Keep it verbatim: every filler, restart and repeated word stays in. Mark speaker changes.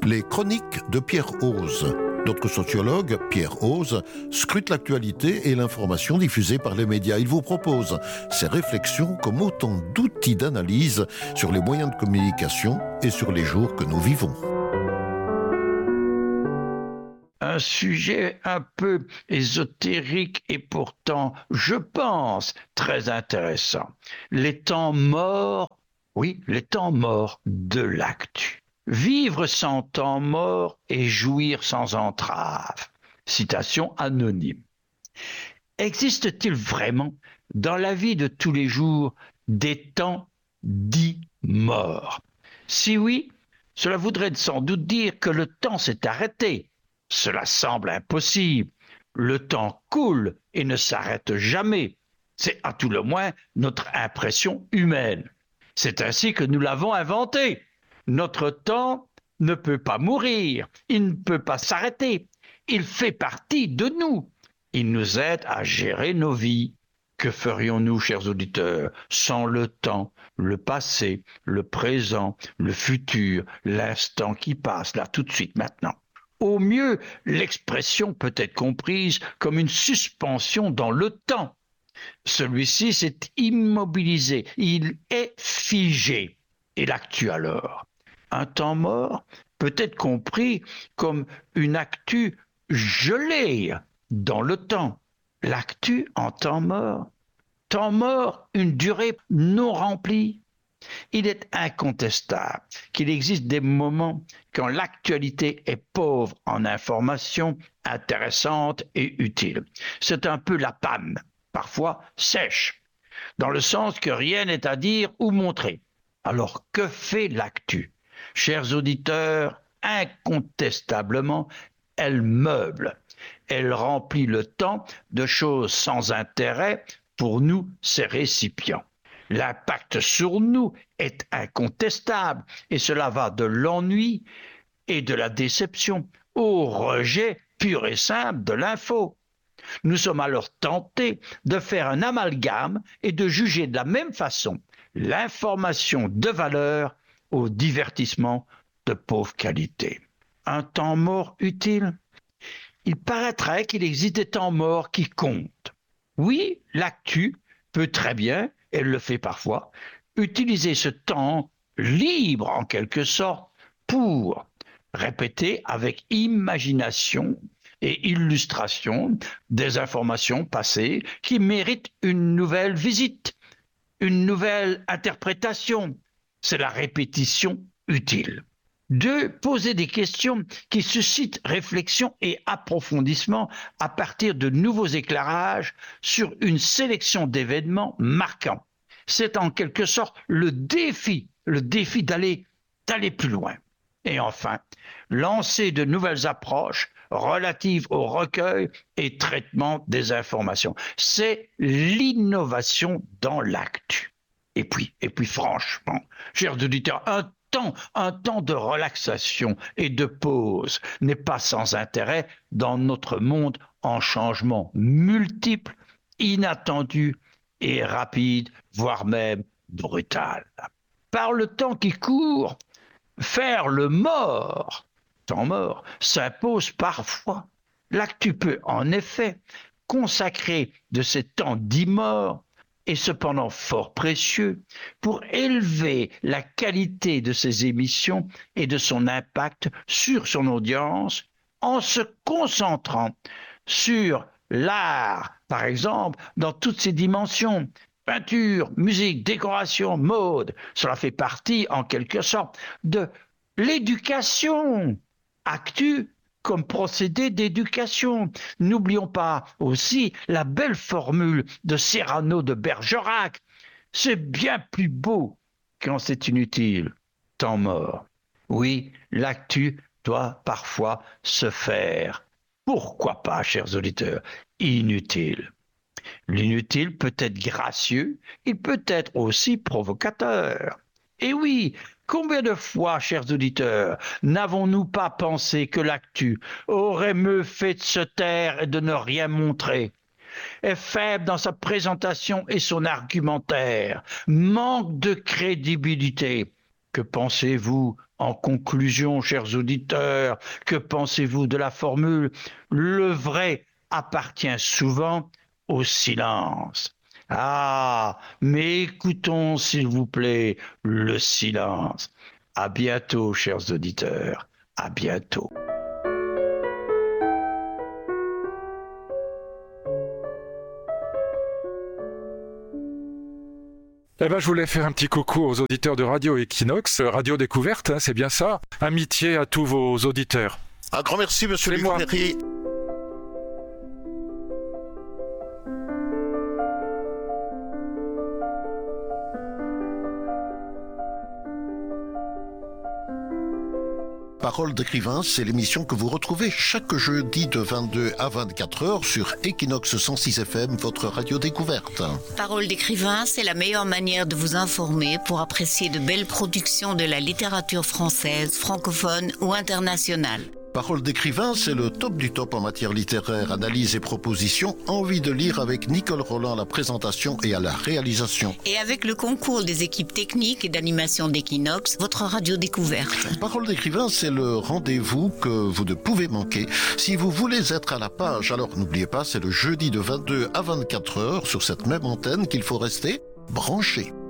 Speaker 1: Les chroniques de Pierre Hoze. Notre sociologue, Pierre Hoze, scrute l'actualité et l'information diffusée par les médias. Il vous propose ses réflexions comme autant d'outils d'analyse sur les moyens de communication et sur les jours que nous vivons.
Speaker 2: Un sujet un peu ésotérique et pourtant, je pense, très intéressant. Les temps morts, oui, les temps morts de l'actu. Vivre sans temps mort et jouir sans entrave. Citation anonyme. Existe-t-il vraiment dans la vie de tous les jours des temps dits morts? Si oui, cela voudrait sans doute dire que le temps s'est arrêté. Cela semble impossible. Le temps coule et ne s'arrête jamais. C'est à tout le moins notre impression humaine. C'est ainsi que nous l'avons inventé. Notre temps ne peut pas mourir, il ne peut pas s'arrêter. Il fait partie de nous. Il nous aide à gérer nos vies. Que ferions-nous, chers auditeurs, sans le temps, le passé, le présent, le futur, l'instant qui passe, là, tout de suite, maintenant? Au mieux, l'expression peut être comprise comme une suspension dans le temps. Celui-ci s'est immobilisé, il est figé. Et l'actu alors? Un temps mort peut être compris comme une actu gelée dans le temps. L'actu en temps mort? Temps mort, une durée non remplie? Il est incontestable qu'il existe des moments quand l'actualité est pauvre en informations intéressantes et utiles. C'est un peu la panne, parfois sèche, dans le sens que rien n'est à dire ou montrer. Alors que fait l'actu? Chers auditeurs, incontestablement, elle meuble. Elle remplit le temps de choses sans intérêt pour nous, ses récipients. L'impact sur nous est incontestable et cela va de l'ennui et de la déception au rejet pur et simple de l'info. Nous sommes alors tentés de faire un amalgame et de juger de la même façon l'information de valeur au divertissement de pauvre qualité. Un temps mort utile? Il paraîtrait qu'il existe des temps morts qui comptent. Oui, l'actu peut très bien, elle le fait parfois, utiliser ce temps libre en quelque sorte pour répéter avec imagination et illustration des informations passées qui méritent une nouvelle visite, une nouvelle interprétation. C'est la répétition utile. Deux, poser des questions qui suscitent réflexion et approfondissement à partir de nouveaux éclairages sur une sélection d'événements marquants. C'est en quelque sorte le défi, le défi d'aller, d'aller plus loin. Et enfin, lancer de nouvelles approches relatives au recueil et traitement des informations. C'est l'innovation dans l'actu. Et puis, et puis franchement, chers auditeurs, un temps, un temps de relaxation et de pause n'est pas sans intérêt dans notre monde en changement multiple, inattendu et rapide, voire même brutal. Par le temps qui court, faire le mort, temps mort, s'impose parfois. L'actu peut en effet consacrer de ces temps dits morts et cependant fort précieux, pour élever la qualité de ses émissions et de son impact sur son audience en se concentrant sur l'art, par exemple, dans toutes ses dimensions. Peinture, musique, décoration, mode, cela fait partie en quelque sorte de l'éducation. Actu comme procédé d'éducation. N'oublions pas aussi la belle formule de Cyrano de Bergerac. C'est bien plus beau quand c'est inutile. Temps mort. Oui, l'actu doit parfois se faire. Pourquoi pas, chers auditeurs, inutile. L'inutile peut être gracieux, il peut être aussi provocateur. Et oui, combien de fois, chers auditeurs, n'avons-nous pas pensé que l'actu aurait mieux fait de se taire et de ne rien montrer? Est faible dans sa présentation et son argumentaire, manque de crédibilité. Que pensez-vous en conclusion, chers auditeurs? Que pensez-vous de la formule « Le vrai appartient souvent au silence ». Ah, mais écoutons, s'il vous plaît, le silence. À bientôt, chers auditeurs. À bientôt.
Speaker 3: Eh ben, je voulais faire un petit coucou aux auditeurs de Radio Equinox, Radio Découverte, hein, c'est bien ça. Amitié à tous vos auditeurs.
Speaker 1: Un grand merci, monsieur
Speaker 3: C'est moi.
Speaker 1: Duverrier. Parole d'écrivain, c'est l'émission que vous retrouvez chaque jeudi de vingt-deux à vingt-quatre heures sur Equinox cent six F M, votre radio découverte.
Speaker 4: Parole d'écrivain, c'est la meilleure manière de vous informer pour apprécier de belles productions de la littérature française, francophone ou internationale.
Speaker 1: Parole d'écrivain, c'est le top du top en matière littéraire, analyse et proposition. Envie de lire avec Nicole Roland à la présentation et à la réalisation.
Speaker 4: Et avec le concours des équipes techniques et d'animation d'Equinox, votre radio découverte.
Speaker 1: Parole d'écrivain, c'est le rendez-vous que vous ne pouvez manquer. Si vous voulez être à la page, alors n'oubliez pas, c'est le jeudi de vingt-deux à vingt-quatre heures sur cette même antenne qu'il faut rester branché.